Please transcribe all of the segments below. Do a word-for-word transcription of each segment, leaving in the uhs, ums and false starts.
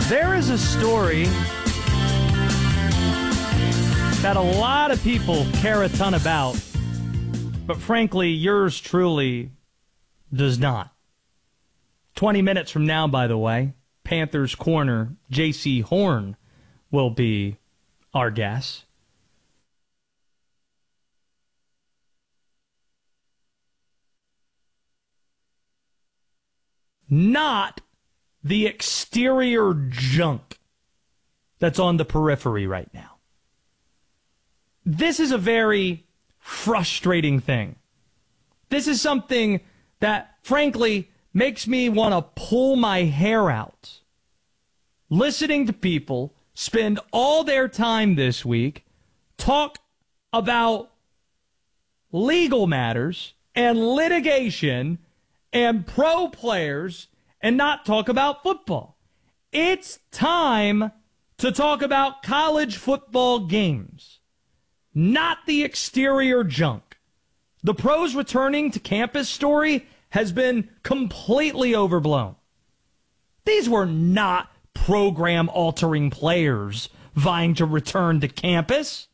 There is a story that a lot of people care a ton about, but frankly, yours truly does not. twenty minutes from now, by the way, Panthers corner J C Horn will be our guest. Not the exterior junk that's on the periphery right now. This is a very frustrating thing. This is something that, frankly, makes me want to pull my hair out. Listening to people spend all their time this week talk about legal matters and litigation and pro players and not talk about football. It's time to talk about college football games, not the exterior junk. The pros returning to campus story has been completely overblown. These were not program-altering players vying to return to campus.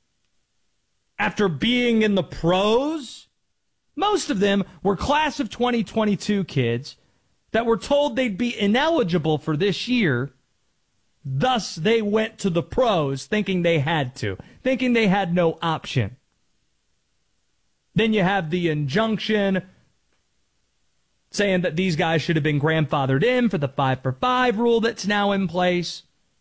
After being in the pros, most of them were class of twenty twenty-two kids that were told they'd be ineligible for this year. Thus, they went to the pros thinking they had to, thinking they had no option. Then you have the injunction saying that these guys should have been grandfathered in for the five for five rule that's now in place.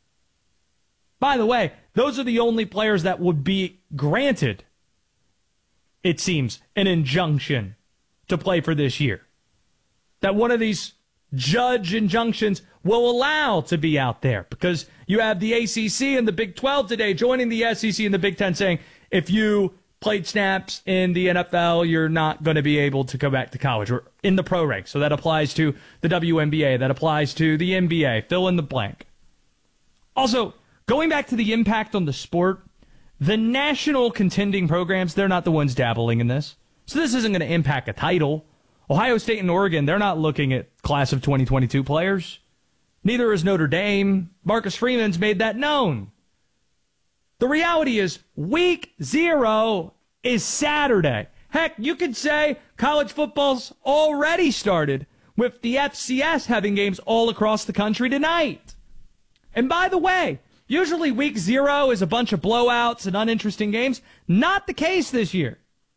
By the way, those are the only players that would be granted, it seems, an injunction to play for this year. That one of these judge injunctions will allow to be out there, because you have the A C C and the Big twelve today joining the S E C and the Big ten saying if you played snaps in the N F L, you're not going to be able to go back to college or in the pro ranks. So that applies to the W N B A, that applies to the N B A, fill in the blank. Also, going back to the impact on the sport, the national contending programs, they're not the ones dabbling in this. So this isn't going to impact a title. Ohio State and Oregon, they're not looking at class of twenty twenty-two players. Neither is Notre Dame. Marcus Freeman's made that known. The reality is week zero is Saturday. Heck, you could say college football's already started with the F C S having games all across the country tonight. And by the way, usually week zero is a bunch of blowouts and uninteresting games. Not the case this year.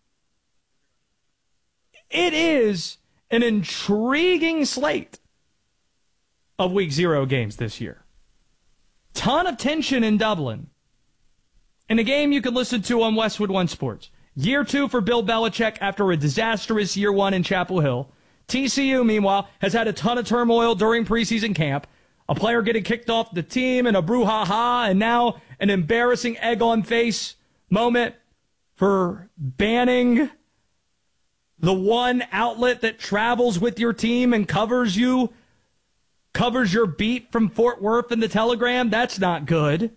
It is an intriguing slate of week zero games this year. Ton of tension in Dublin. In a game you can listen to on Westwood One Sports. Year two for Bill Belichick after a disastrous year one in Chapel Hill. T C U, meanwhile, has had a ton of turmoil during preseason camp. A player getting kicked off the team and a brouhaha, and now an embarrassing egg-on-face moment for banning the one outlet that travels with your team and covers you, covers your beat from Fort Worth and the Telegram. That's not good.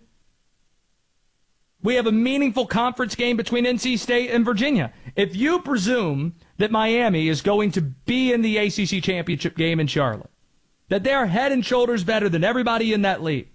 We have a meaningful conference game between N C State and Virginia. If you presume that Miami is going to be in the A C C championship game in Charlotte, that they're head and shoulders better than everybody in that league,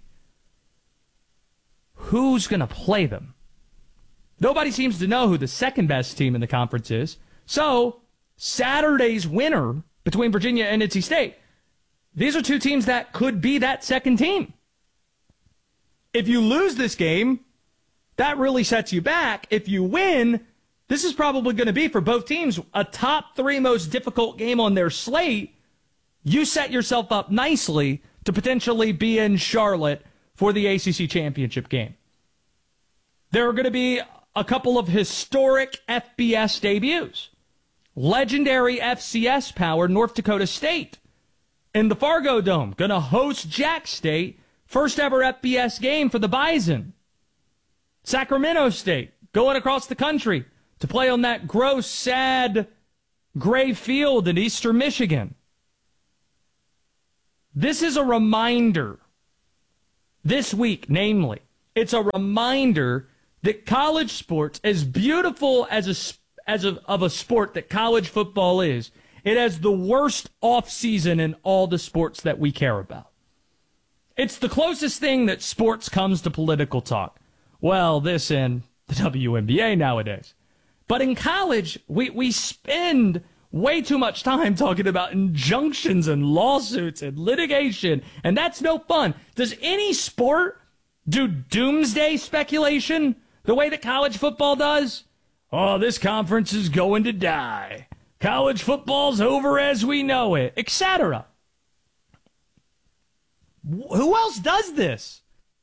who's going to play them? Nobody seems to know who the second best team in the conference is. So, Saturday's winner between Virginia and N C State, these are two teams that could be that second team. If you lose this game, that really sets you back. If you win, this is probably going to be, for both teams, a top three most difficult game on their slate. You set yourself up nicely to potentially be in Charlotte for the A C C championship game. There are going to be a couple of historic F B S debuts. Legendary F C S power North Dakota State in the Fargo Dome, going to host Jack State, first ever F B S game for the Bison. Sacramento State going across the country to play on that gross, sad, gray field in eastern Michigan. This is a reminder, this week, namely, it's a reminder that college sports, as beautiful as a as a, of a sport that college football is, it has the worst off season in all the sports that we care about. It's the closest thing that sports comes to political talk. Well, this and the W N B A nowadays. But in college, we, we spend way too much time talking about injunctions and lawsuits and litigation, and that's no fun. Does any sport do doomsday speculation the way that college football does? Oh, this conference is going to die. College football's over as we know it, et cetera. Who else does this?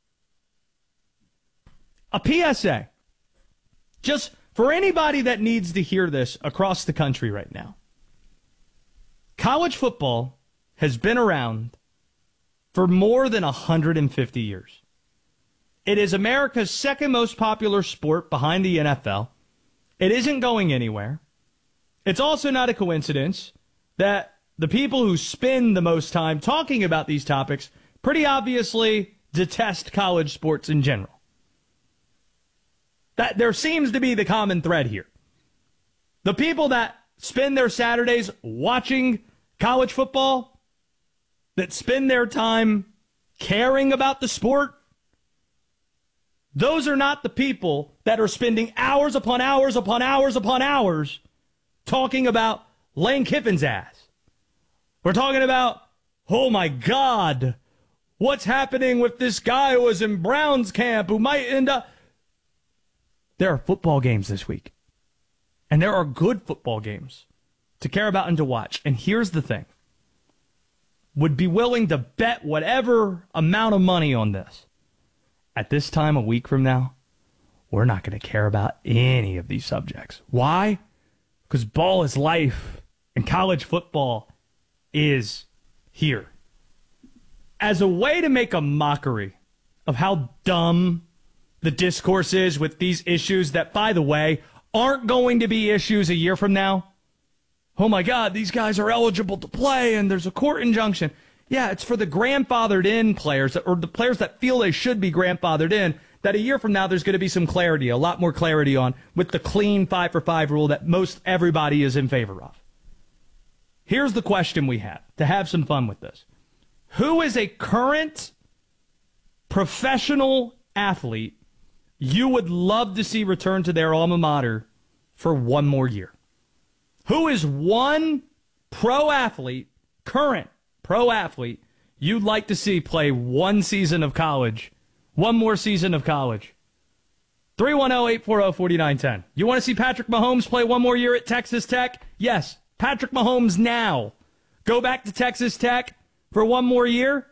A P S A. Just for anybody that needs to hear this across the country right now. College football has been around for more than one hundred fifty years. It is America's second most popular sport behind the N F L. It isn't going anywhere. It's also not a coincidence that the people who spend the most time talking about these topics pretty obviously detest college sports in general. That there seems to be the common thread here. The people that spend their Saturdays watching college football, that spend their time caring about the sport, those are not the people that are spending hours upon hours upon hours upon hours talking about Lane Kiffin's ass. We're talking about, oh my God, what's happening with this guy who was in Brown's camp who might end up... There are football games this week. And there are good football games to care about and to watch. And here's the thing. Would be willing to bet whatever amount of money on this. At this time a week from now, we're not going to care about any of these subjects. Why? Because ball is life. And college football is here. As a way to make a mockery of how dumb the discourse is with these issues that, by the way, aren't going to be issues a year from now. Oh my God, these guys are eligible to play and there's a court injunction. Yeah, it's for the grandfathered in players, or the players that feel they should be grandfathered in, that a year from now there's going to be some clarity, a lot more clarity on, with the clean five for five rule that most everybody is in favor of. Here's the question we have, to have some fun with this. Who is a current professional athlete you would love to see return to their alma mater for one more year? Who is one pro athlete, current pro athlete, you'd like to see play one season of college, one more season of college? three one zero, eight four zero, four nine one zero. You want to see Patrick Mahomes play one more year at Texas Tech? Yes. Patrick Mahomes now. Go back to Texas Tech for one more year?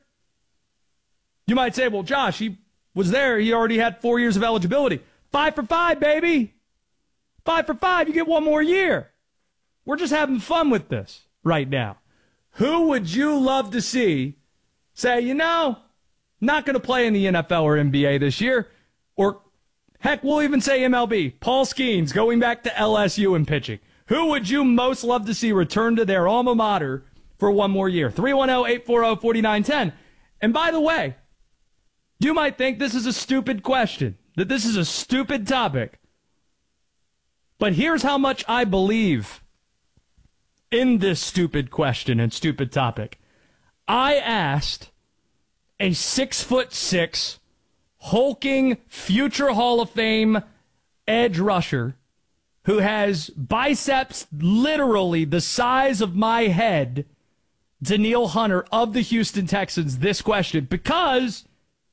You might say, well, Josh, he was there. He already had four years of eligibility. Five for five, baby. Five for five. You get one more year. We're just having fun with this right now. Who would you love to see say, you know, not going to play in the N F L or N B A this year? Or, heck, we'll even say M L B. Paul Skeens going back to L S U and pitching. Who would you most love to see return to their alma mater for one more year? three one zero, eight four zero, four nine one zero. And by the way, you might think this is a stupid question, that this is a stupid topic. But here's how much I believe in this stupid question and stupid topic. I asked a six foot six, hulking future Hall of Fame edge rusher who has biceps literally the size of my head, Danielle Hunter of the Houston Texans, this question because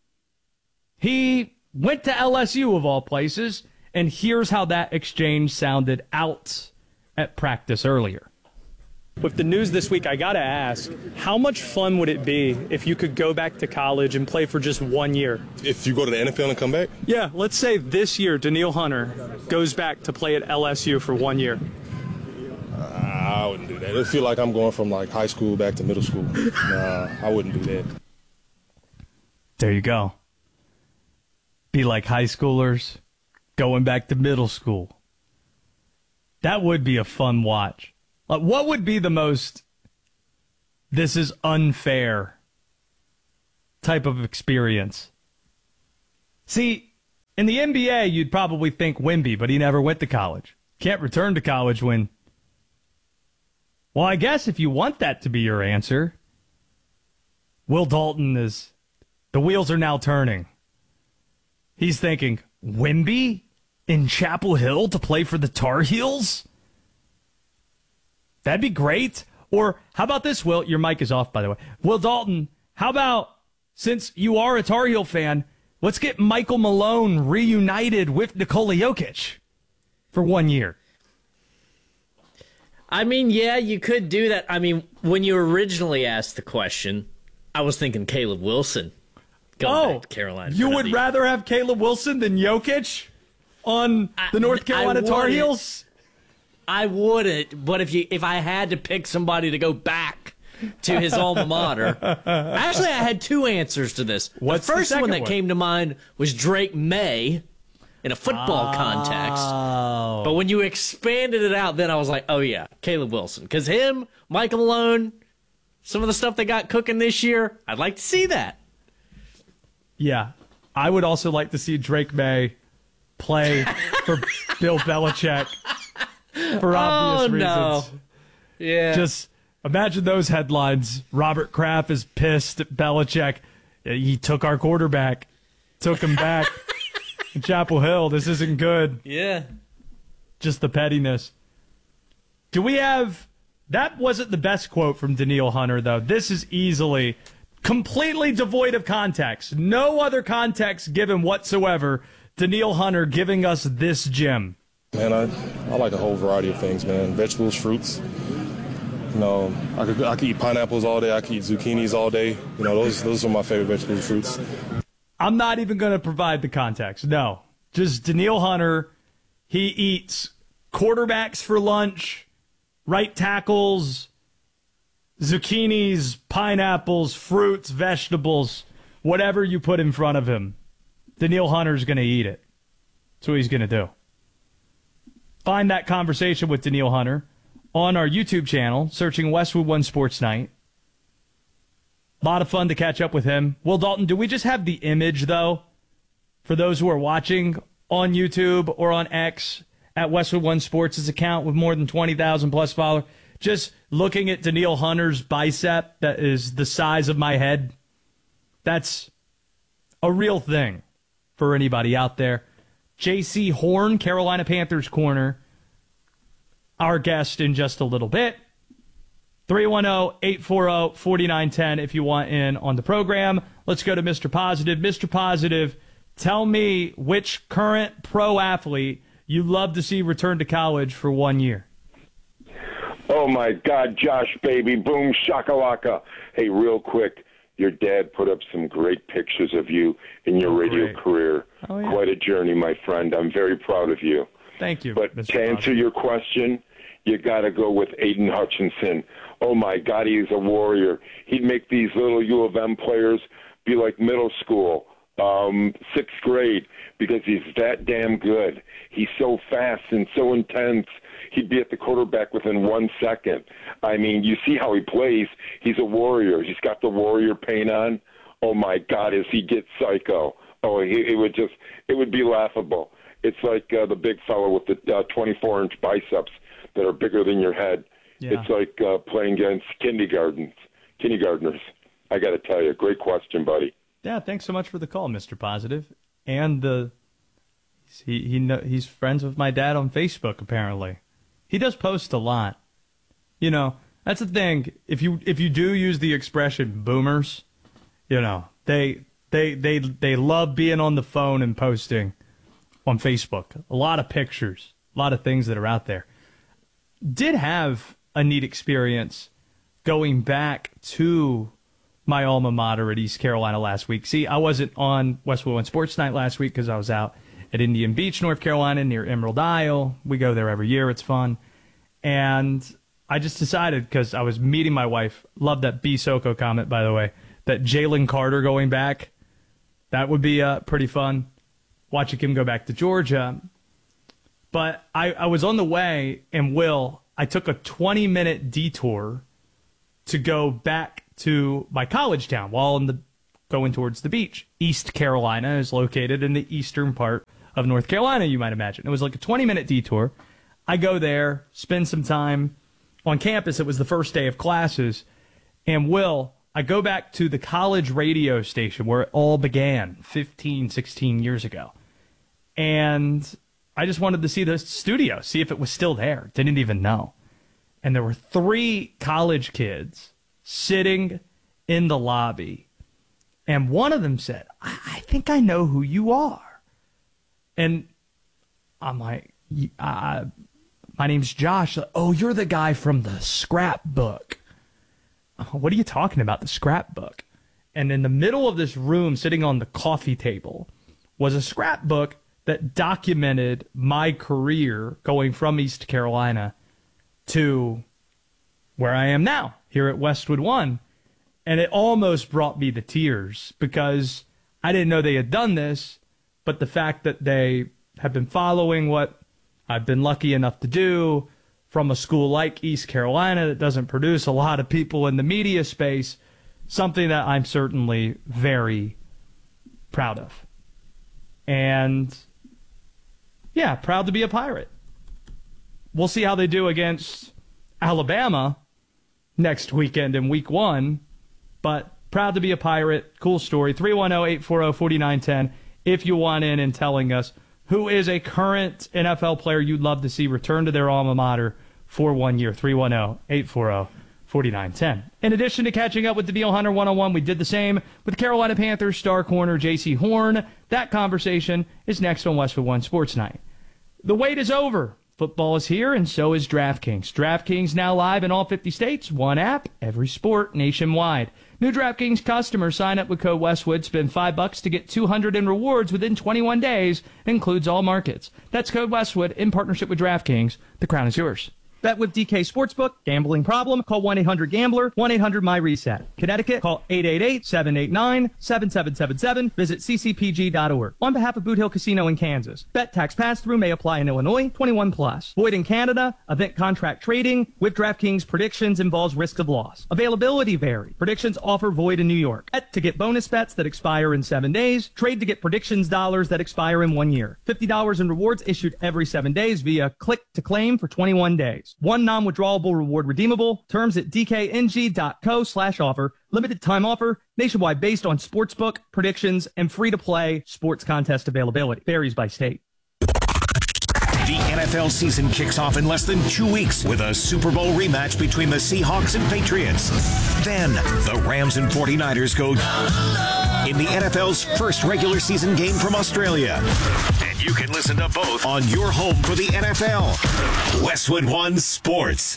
he went to L S U of all places, and here's how that exchange sounded out at practice earlier. With the news this week, I got to ask, how much fun would it be if you could go back to college and play for just one year? If you go to the N F L and come back? Yeah, let's say this year Danielle Hunter goes back to play at L S U for one year. Uh, I wouldn't do that. It feel like I'm going from like high school back to middle school. Nah, I wouldn't do that. There you go. Be like high schoolers going back to middle school. That would be a fun watch. Like, what would be the most this is unfair type of experience? See, in the N B A, you'd probably think Wemby, but he never went to college. Can't return to college when... Well, I guess if you want that to be your answer, Will Dalton is The wheels are now turning. He's thinking, Wemby in Chapel Hill to play for the Tar Heels? That'd be great. Or how about this, Will? Your mic is off, by the way. Will Dalton, how about, since you are a Tar Heel fan, let's get Michael Malone reunited with Nikola Jokic for one year. I mean, yeah, you could do that. I mean, when you originally asked the question, I was thinking Caleb Wilson going oh, back to Carolina. You would rather have Caleb Wilson than Jokic on the I, North Carolina Tar wouldn't. Heels? I wouldn't, but if you if I had to pick somebody to go back to his alma mater, actually, I had two answers to this. What's the first the one that one? came to mind was Drake May in a football oh. context. But when you expanded it out, then I was like, oh yeah, Caleb Wilson, because him, Michael Malone, some of the stuff they got cooking this year, I'd like to see that. Yeah, I would also like to see Drake May play for Bill Belichick. For obvious oh, no. reasons. Yeah. Just imagine those headlines. Robert Kraft is pissed at Belichick. He took our quarterback. Took him back. in Chapel Hill. This isn't good. Yeah. Just the pettiness. Do we have... That wasn't the best quote from Danielle Hunter, though. This is easily completely devoid of context. No other context given whatsoever. Danielle Hunter giving us this gem. Man, I, I like a whole variety of things, man. Vegetables, fruits. You know, I could I could eat pineapples all day. I could eat zucchinis all day. You know, those those are my favorite vegetables and fruits. I'm not even going to provide the context. No. Just Danielle Hunter. He eats quarterbacks for lunch, right tackles, zucchinis, pineapples, fruits, vegetables, whatever you put in front of him. Danielle Hunter's going to eat it. That's what he's going to do. Find that conversation with Danielle Hunter on our YouTube channel, searching Westwood One Sports Night. A lot of fun to catch up with him. Will Dalton, do we just have the image, though, for those who are watching on YouTube or on X at Westwood One Sports' account with more than twenty thousand plus followers? Just looking at Danielle Hunter's bicep that is the size of my head. That's a real thing for anybody out there. J C Horn, Carolina Panthers corner, our guest in just a little bit. three one zero, eight four zero, four nine one zero if you want in on the program. Let's go to Mister Positive. Mister Positive, tell me which current pro athlete you love to see return to college for one year. Oh, my God, Josh, baby. Boom, shakalaka. Hey, real quick, your dad put up some great pictures of you in your Oh, radio great. career. Oh, yeah. Quite a journey, my friend. I'm very proud of you. Thank you, But Mister to answer Positive. your question, you got to go with Aiden Hutchinson. Oh, my God, he's a warrior. He'd make these little U of M players be like middle school, um, sixth grade, because he's that damn good. He's so fast and so intense. He'd be at the quarterback within one second. I mean, you see how he plays. He's a warrior. He's got the warrior paint on. Oh, my God, as he gets psycho. Oh, he, it would just, it would be laughable. It's like uh, the big fellow with the uh, twenty-four inch biceps that are bigger than your head. Yeah. It's like uh, playing against kindergartens, kindergartners. I got to tell you, great question, buddy. Yeah, thanks so much for the call, Mister Positive. And the he he kno- he's friends with my dad on Facebook, apparently. He does post a lot. You know, that's the thing. If you if you do use the expression boomers, you know, they they they they love being on the phone and posting on Facebook. A lot of pictures, a lot of things that are out there. Did have a neat experience going back to my alma mater at East Carolina last week. See, I wasn't on Westwood One Sports Night last week because I was out at Indian Beach, North Carolina, near Emerald Isle. We go there every year. It's fun. And I just decided, because I was meeting my wife, love that B. Soko comment, by the way, that Jalen Carter going back, that would be uh, pretty fun, watching him go back to Georgia. But I, I was on the way, and Will, I took a twenty-minute detour to go back to my college town while in the going towards the beach. East Carolina is located in the eastern part of North Carolina, you might imagine. It was like a twenty-minute detour. I go there, spend some time on campus. It was the first day of classes. And Will, I go back to the college radio station where it all began fifteen, sixteen years ago. And I just wanted to see the studio, see if it was still there. Didn't even know. And there were three college kids sitting in the lobby. And one of them said, I, I think I know who you are. And I'm like, uh, my name's Josh. Oh, you're the guy from the scrapbook. Oh, what are you talking about, the scrapbook? And in the middle of this room, sitting on the coffee table, was a scrapbook that documented my career going from East Carolina to where I am now, here at Westwood One. And it almost brought me to tears because I didn't know they had done this, but the fact that they have been following what I've been lucky enough to do from a school like East Carolina that doesn't produce a lot of people in the media space, something that I'm certainly very proud of. And yeah, proud to be a Pirate. We'll see how they do against Alabama next weekend in week one, but proud to be a Pirate. Cool story. three one zero, eight four zero, four nine one zero if you want in and telling us who is a current N F L player you'd love to see return to their alma mater for one year. three one zero, eight four zero, four nine one zero. In addition to catching up with the Danielle Hunter one-on-one, we did the same with Carolina Panthers star corner J C Horn. That conversation is next on Westwood One Sports Night. The wait is over. Football is here, and so is DraftKings. DraftKings now live in all fifty states. One app, every sport nationwide. New DraftKings customers sign up with code Westwood, spend five bucks to get two hundred in rewards within twenty-one days. It includes all markets. That's code Westwood in partnership with DraftKings. The crown is yours. Bet with D K Sportsbook. Gambling problem? Call one eight hundred gambler, one eight hundred my reset. Connecticut, call eight eight eight, seven eight nine, seven seven seven seven. Visit c c p g dot org. On behalf of Boot Hill Casino in Kansas. Bet tax pass-through may apply in Illinois. twenty-one plus. Void in Canada. Event contract trading. With DraftKings, predictions involves risk of loss. Availability vary. Predictions offer void in New York. Bet to get bonus bets that expire in seven days. Trade to get predictions dollars that expire in one year. fifty dollars in rewards issued every seven days via click to claim for twenty-one days. One non-withdrawable reward redeemable. Terms at dkng.co slash offer. Limited time offer. Nationwide based on sportsbook, predictions, and free-to-play sports contest availability. Varies by state. The N F L season kicks off in less than two weeks with a Super Bowl rematch between the Seahawks and Patriots. Then, the Rams and forty-niners go in the N F L's first regular season game from Australia. And you can listen to both on your home for the N F L. Westwood One Sports.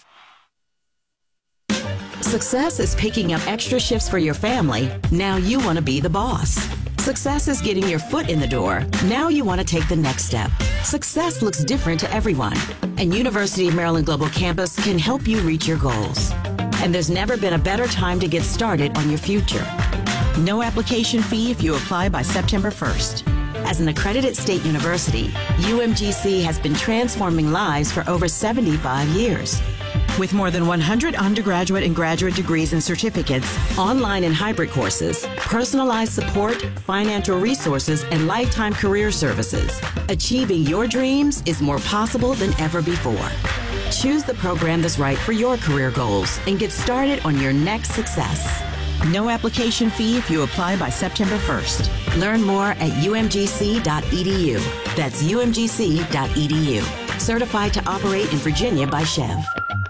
Success is picking up extra shifts for your family. Now you want to be the boss. Success is getting your foot in the door. Now you want to take the next step. Success looks different to everyone, and University of Maryland Global Campus can help you reach your goals. And there's never been a better time to get started on your future. No application fee if you apply by September first. As an accredited state university, U M G C has been transforming lives for over seventy-five years. With more than one hundred undergraduate and graduate degrees and certificates, online and hybrid courses, personalized support, financial resources, and lifetime career services, achieving your dreams is more possible than ever before. Choose the program that's right for your career goals and get started on your next success. No application fee if you apply by September first. Learn more at u m g c dot e d u. That's u m g c dot e d u. Certified to operate in Virginia by Chev.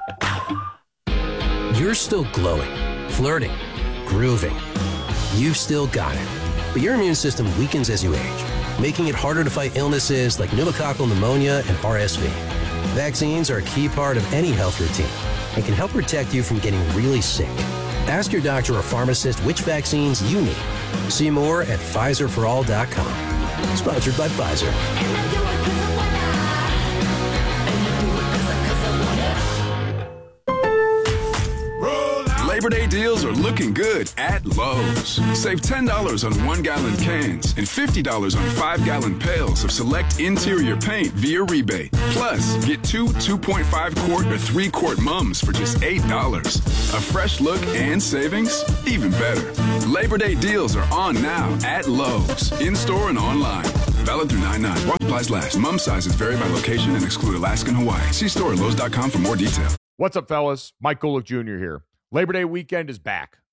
You're still glowing, flirting, grooving. You've still got it. But your immune system weakens as you age, making it harder to fight illnesses like pneumococcal pneumonia and R S V. Vaccines are a key part of any health routine and can help protect you from getting really sick. Ask your doctor or pharmacist which vaccines you need. See more at Pfizer for all dot com. Sponsored by Pfizer. Labor Day deals are looking good at Lowe's. Save ten dollars on one-gallon cans and fifty dollars on five-gallon pails of select interior paint via rebate. Plus, get two two point five quart or three quart mums for just eight dollars. A fresh look and savings? Even better. Labor Day deals are on now at Lowe's, in-store and online. Valid through nine nine. While supplies last. Mum sizes vary by location and exclude Alaska and Hawaii. See store at lowes dot com for more detail. What's up, fellas? Mike Golick Junior here. Labor Day weekend is back.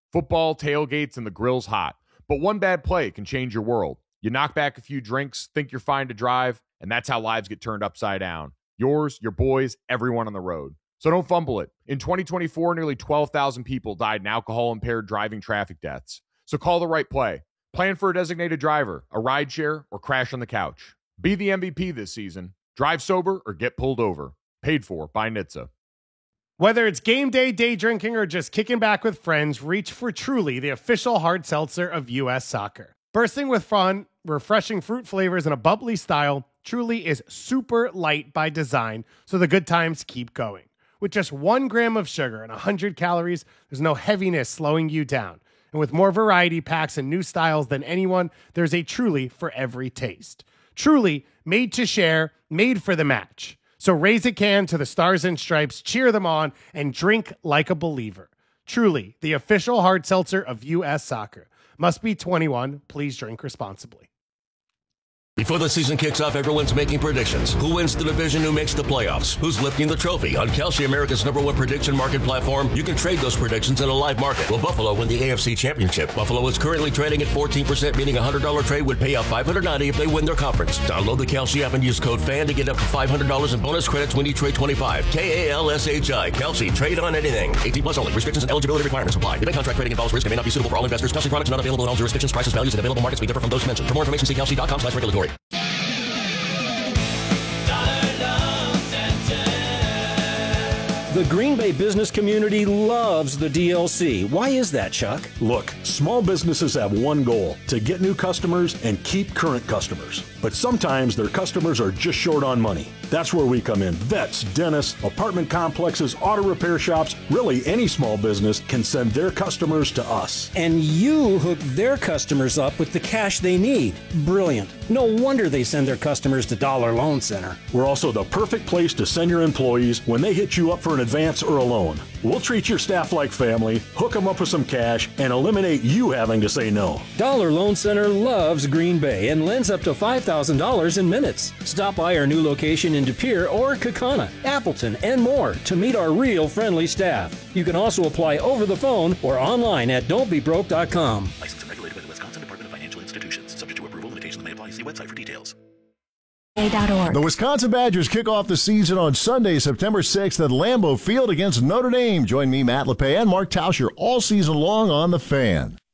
Football, tailgates, and the grill's hot. But one bad play can change your world. You knock back a few drinks, think you're fine to drive, and that's how lives get turned upside down. Yours, your boys, everyone on the road. So don't fumble it. In twenty twenty-four, nearly twelve thousand people died in alcohol-impaired driving traffic deaths. So call the right play. Plan for a designated driver, a rideshare, or crash on the couch. Be the M V P this season. Drive sober or get pulled over. Paid for by N H T S A. Whether it's game day, day drinking, or just kicking back with friends, reach for Truly, the official hard seltzer of U S Soccer. Bursting with fun, refreshing fruit flavors, and a bubbly style, Truly is super light by design, so the good times keep going. With just one gram of sugar and one hundred calories, there's no heaviness slowing you down. And with more variety packs and new styles than anyone, there's a Truly for every taste. Truly, made to share, made for the match. So raise a can to the Stars and Stripes, cheer them on, and drink like a believer. Truly, the official hard seltzer of U S Soccer. Must be twenty-one. Please drink responsibly. Before the season kicks off, everyone's making predictions. Who wins the division? Who makes the playoffs? Who's lifting the trophy? On Kalshi, America's number one prediction market platform, you can trade those predictions in a live market. Will Buffalo win the A F C Championship? Buffalo is currently trading at fourteen percent, meaning a one hundred dollars trade would pay out five hundred ninety dollars if they win their conference. Download the Kalshi app and use code FAN to get up to five hundred dollars in bonus credits when you trade twenty-five. K A L S H I. Kalshi. Trade on anything. eighteen plus only. Restrictions and eligibility requirements apply. Debate contract trading involves risk and may not be suitable for all investors. Kalshi products not available in all jurisdictions. Prices, values, and available markets may differ from those mentioned. For more information, see kalshi dot com slash regulatory. The Green Bay business community loves the D L C. Why is that, Chuck? Look, small businesses have one goal, to get new customers and keep current customers. But sometimes their customers are just short on money. That's where we come in. Vets, dentists, apartment complexes, auto repair shops, really any small business can send their customers to us. And you hook their customers up with the cash they need. Brilliant. No wonder they send their customers to Dollar Loan Center. We're also the perfect place to send your employees when they hit you up for an advance or a loan. We'll treat your staff like family, hook them up with some cash, and eliminate you having to say no. Dollar Loan Center loves Green Bay and lends up to five thousand dollars in minutes. Stop by our new location in De Pere or Kaukauna, Appleton, and more to meet our real friendly staff. You can also apply over the phone or online at don't be broke dot com. Licensed and regulated by the Wisconsin Department of Financial Institutions. Subject to approval, limitations may apply. See website for details. The Wisconsin Badgers kick off the season on Sunday, September sixth at Lambeau Field against Notre Dame. Join me, Matt LePay, and Mark Tauscher all season long on The Fan.